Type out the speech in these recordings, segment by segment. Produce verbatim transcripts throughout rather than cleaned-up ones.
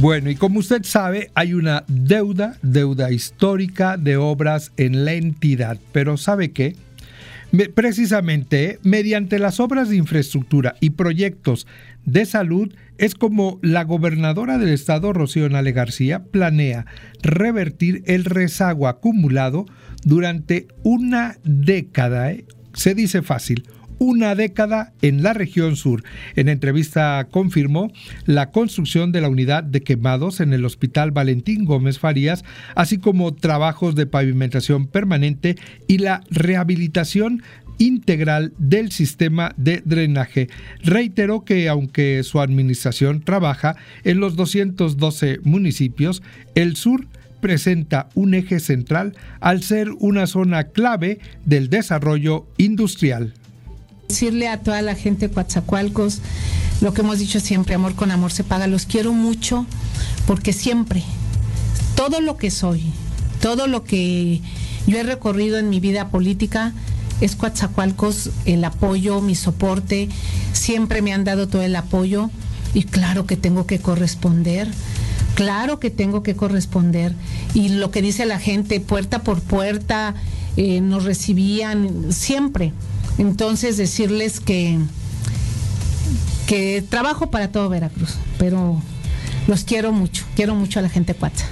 Bueno, y como usted sabe, hay una deuda, deuda histórica de obras en la entidad. Pero ¿sabe qué? Precisamente, mediante las obras de infraestructura y proyectos de salud, es como la gobernadora del estado, Rocío Nale García, planea revertir el rezago acumulado durante una década, ¿eh? Se dice fácil, una década en la región sur. En entrevista confirmó la construcción de la unidad de quemados en el Hospital Valentín Gómez Farías, así como trabajos de pavimentación permanente y la rehabilitación integral del sistema de drenaje. Reiteró que aunque su administración trabaja en los doscientos doce municipios, el sur presenta un eje central al ser una zona clave del desarrollo industrial. Decirle a toda la gente de Coatzacoalcos lo que hemos dicho siempre: amor con amor se paga. Los quiero mucho porque siempre, todo lo que soy, todo lo que yo he recorrido en mi vida política es Coatzacoalcos, el apoyo, mi soporte. Siempre me han dado todo el apoyo y claro que tengo que corresponder. Claro que tengo que corresponder. Y lo que dice la gente, puerta por puerta, eh, nos recibían siempre. Entonces decirles que, que trabajo para todo Veracruz, pero los quiero mucho, quiero mucho a la gente de Coatza.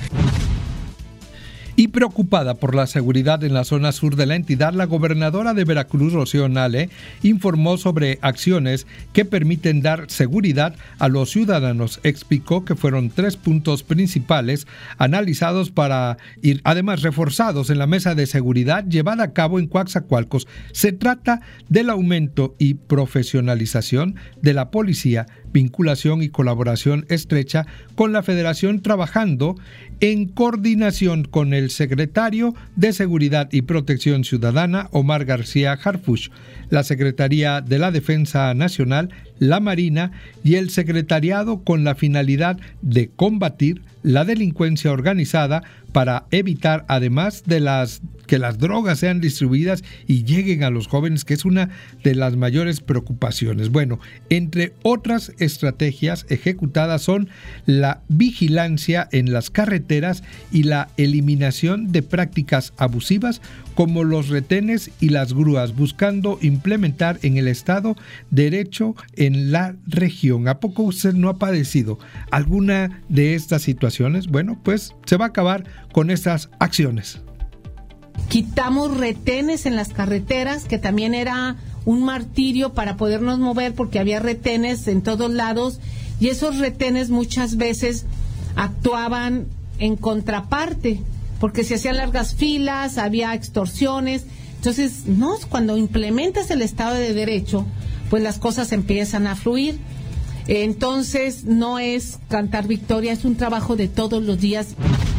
Y preocupada por la seguridad en la zona sur de la entidad, la gobernadora de Veracruz, Rocío Nale, informó sobre acciones que permiten dar seguridad a los ciudadanos. Explicó que fueron tres puntos principales analizados para ir, además reforzados en la mesa de seguridad llevada a cabo en Coatzacoalcos. Se trata del aumento y profesionalización de la policía, vinculación y colaboración estrecha con la Federación, trabajando en coordinación con el secretario de Seguridad y Protección Ciudadana, Omar García Harfuch, la Secretaría de la Defensa Nacional, la Marina y el Secretariado, con la finalidad de combatir la delincuencia organizada para evitar, además de las que las drogas sean distribuidas y lleguen a los jóvenes, que es una de las mayores preocupaciones. Bueno, entre otras estrategias ejecutadas son la vigilancia en las carreteras y la eliminación de prácticas abusivas como los retenes y las grúas, buscando implementar en el Estado derecho en la región. ¿A poco usted no ha padecido alguna de estas situaciones? Bueno, pues se va a acabar con estas acciones. Quitamos retenes en las carreteras, que también era un martirio para podernos mover porque había retenes en todos lados, y esos retenes muchas veces actuaban en contraparte porque se hacían largas filas, había extorsiones. Entonces, no, cuando implementas el Estado de Derecho, pues las cosas empiezan a fluir. Entonces, no es cantar victoria, es un trabajo de todos los días.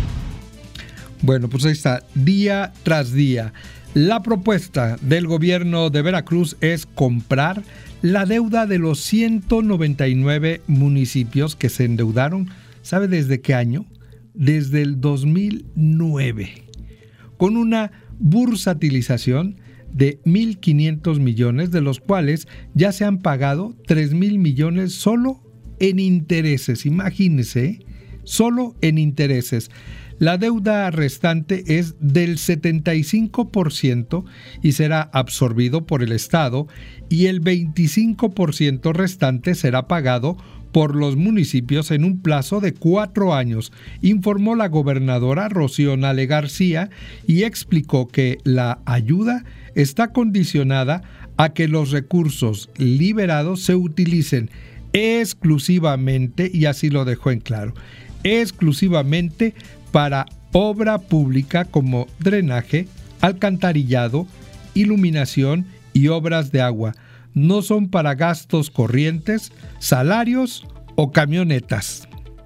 Bueno, pues ahí está, día tras día. La propuesta del gobierno de Veracruz es comprar la deuda de los ciento noventa y nueve municipios que se endeudaron. ¿Sabe desde qué año? Desde el dos mil nueve, con una bursatilización de mil quinientos millones, de los cuales ya se han pagado tres mil millones solo en intereses. Imagínense, solo en intereses. La deuda restante es del setenta y cinco por ciento y será absorbido por el Estado, y el veinticinco por ciento restante será pagado por los municipios en un plazo de cuatro años, informó la gobernadora Rocío Nale García, y explicó que la ayuda está condicionada a que los recursos liberados se utilicen exclusivamente, y así lo dejó en claro, exclusivamente para obra pública como drenaje, alcantarillado, iluminación y obras de agua. No son para gastos corrientes, salarios o camionetas.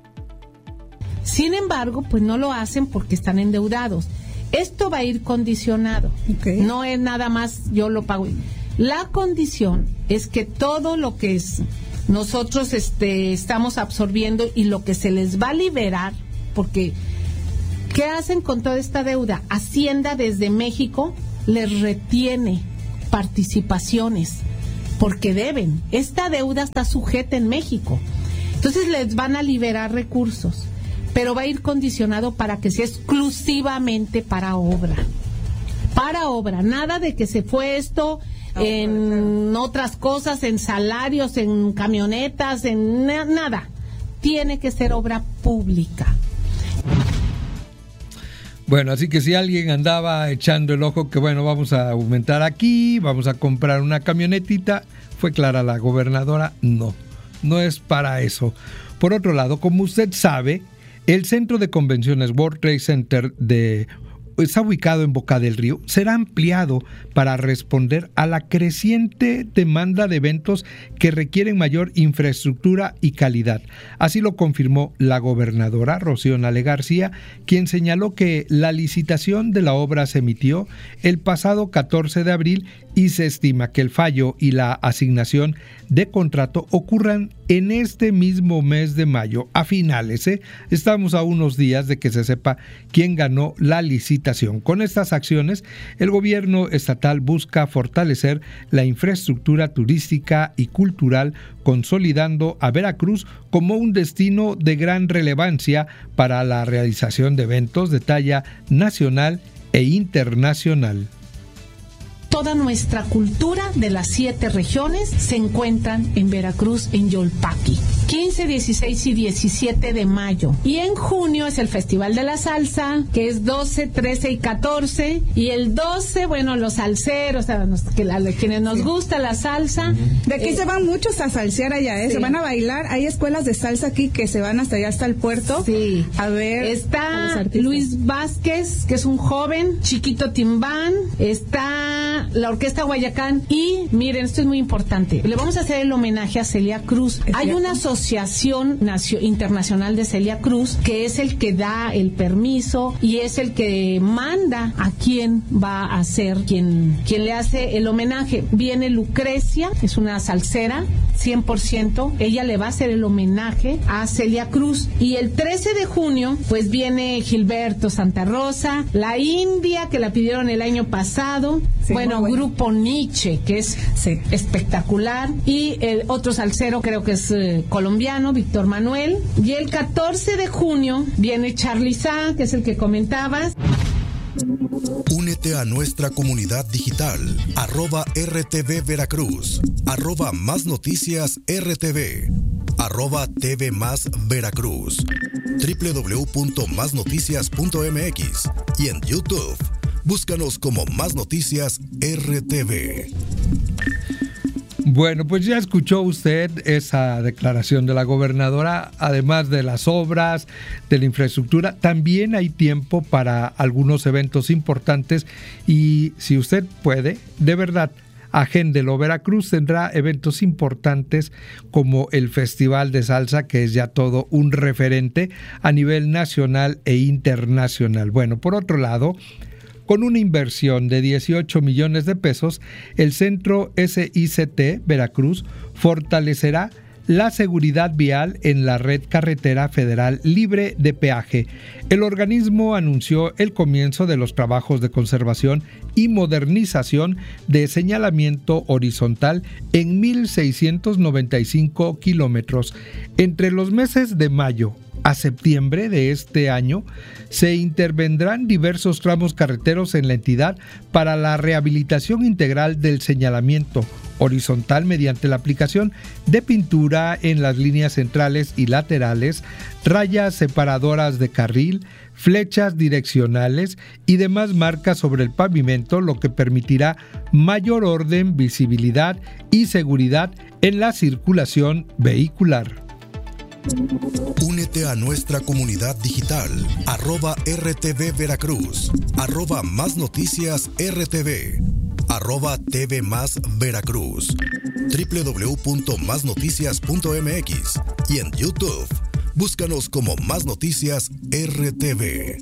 Sin embargo, pues no lo hacen porque están endeudados. Esto va a ir condicionado. Okay. No es nada más yo lo pago. La condición es que todo lo que es nosotros este, estamos absorbiendo y lo que se les va a liberar, porque ¿qué hacen con toda esta deuda? Hacienda desde México les retiene participaciones porque deben. Esta deuda está sujeta en México. Entonces les van a liberar recursos. pero va a ir condicionado para que sea exclusivamente para obra. Para obra, nada de que se fue esto en otras cosas, en salarios, en camionetas, en na- nada. Tiene que ser obra pública. Bueno, así que si alguien andaba echando el ojo que bueno, vamos a aumentar aquí, vamos a comprar una camionetita, fue clara la gobernadora, no, no es para eso. Por otro lado, como usted sabe, el centro de convenciones World Trade Center de está ubicado en Boca del Río, será ampliado para responder a la creciente demanda de eventos que requieren mayor infraestructura y calidad. Así lo confirmó la gobernadora Rocío Nale García, quien señaló que la licitación de la obra se emitió el pasado catorce de abril y se estima que el fallo y la asignación de contrato ocurran en este mismo mes de mayo, a finales. ¿eh? Estamos a unos días de que se sepa quién ganó la licitación. Con estas acciones, el gobierno estatal busca fortalecer la infraestructura turística y cultural, consolidando a Veracruz como un destino de gran relevancia para la realización de eventos de talla nacional e internacional. Toda nuestra cultura de las siete regiones se encuentran en Veracruz, en Yolpaqui. quince, dieciséis y diecisiete de mayo. Y en junio es el Festival de la Salsa, que es doce, trece y catorce. Y el doce, bueno, los salseros, a los, que, a quienes nos gusta la salsa. De aquí eh, se van muchos a salsear allá, ¿eh? Sí. Se van a bailar. Hay escuelas de salsa aquí que se van hasta allá, hasta el puerto. Sí. A ver. Está Luis Vázquez, que es un joven, Chiquito Timbán. Está la Orquesta Guayacán. Y miren, esto es muy importante. Le vamos a hacer el homenaje a Celia Cruz. ¿Es Hay cierto? una Asociación Nacio- Internacional de Celia Cruz, que es el que da el permiso y es el que manda a quién va a ser quien, quien le hace el homenaje. Viene Lucrecia, es una salsera, cien por ciento. Ella le va a hacer el homenaje a Celia Cruz. Y el trece de junio, pues viene Gilberto Santa Rosa, La India, que la pidieron el año pasado. Sí, bueno, muy bueno. Grupo Nietzsche, que es Sí. espectacular. Y el otro salsero, creo que es eh, colombiano, Víctor Manuel. Y el catorce de junio viene Charly Sá, que es el que comentabas. Únete a nuestra comunidad digital, arroba R T V Veracruz, arroba Más Noticias R T V, arroba T V Más Veracruz, doble u doble u doble u punto más noticias punto m x y en YouTube. Búscanos como Más Noticias R T V. Bueno, pues ya escuchó usted esa declaración de la gobernadora. Además de las obras, de la infraestructura, también hay tiempo para algunos eventos importantes y si usted puede, de verdad, agéndelo. Veracruz tendrá eventos importantes como el Festival de Salsa, que es ya todo un referente a nivel nacional e internacional. Bueno, por otro lado, con una inversión de dieciocho millones de pesos, el Centro S I C T Veracruz fortalecerá la seguridad vial en la red carretera federal libre de peaje. El organismo anunció el comienzo de los trabajos de conservación y modernización de señalamiento horizontal en mil seiscientos noventa y cinco kilómetros. Entre los meses de mayo a septiembre de este año, se intervendrán diversos tramos carreteros en la entidad para la rehabilitación integral del señalamiento horizontal mediante la aplicación de pintura en las líneas centrales y laterales, rayas separadoras de carril, flechas direccionales y demás marcas sobre el pavimento, lo que permitirá mayor orden, visibilidad y seguridad en la circulación vehicular. Únete a nuestra comunidad digital, arroba R T V Veracruz, arroba Más Noticias R T V, arroba T V Más Veracruz, doble u doble u doble u punto más noticias punto m x y en YouTube. Búscanos como Más Noticias R T V.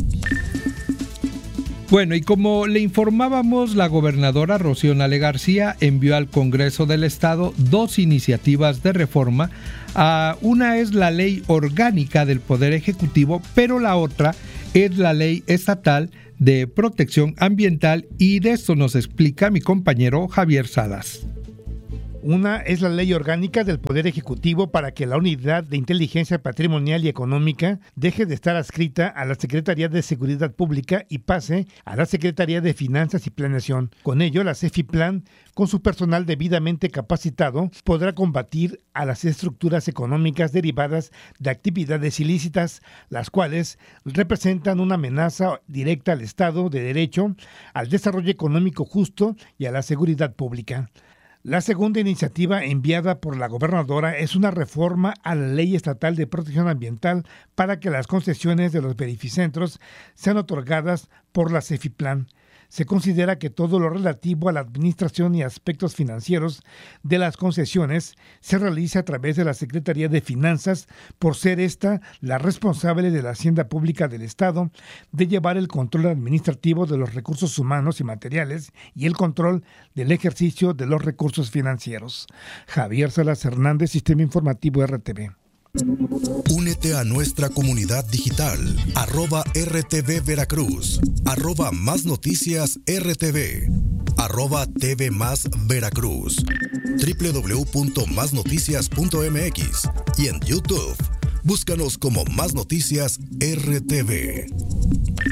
Bueno, y como le informábamos, la gobernadora Rocío Nale García envió al Congreso del Estado dos iniciativas de reforma. Uh, una es la ley orgánica del Poder Ejecutivo, pero la otra es la ley estatal de protección ambiental, y de esto nos explica mi compañero Javier Salas. Una es la Ley Orgánica del Poder Ejecutivo para que la Unidad de Inteligencia Patrimonial y Económica deje de estar adscrita a la Secretaría de Seguridad Pública y pase a la Secretaría de Finanzas y Planeación. Con ello, la CEFIPLAN, con su personal debidamente capacitado, podrá combatir a las estructuras económicas derivadas de actividades ilícitas, las cuales representan una amenaza directa al Estado de Derecho, al desarrollo económico justo y a la seguridad pública. La segunda iniciativa enviada por la gobernadora es una reforma a la Ley Estatal de Protección Ambiental para que las concesiones de los verificentros sean otorgadas por la CEFIPLAN. Se considera que todo lo relativo a la administración y aspectos financieros de las concesiones se realiza a través de la Secretaría de Finanzas, por ser esta la responsable de la Hacienda Pública del Estado, de llevar el control administrativo de los recursos humanos y materiales y el control del ejercicio de los recursos financieros. Javier Salas Hernández, Sistema Informativo R T V. Únete a nuestra comunidad digital, arroba R T V Veracruz, arroba Más Noticias R T V, arroba T V Más Veracruz, doble u doble u doble u punto más noticias punto m x y en YouTube, búscanos como Más Noticias R T V.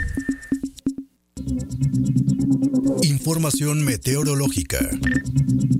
Información meteorológica.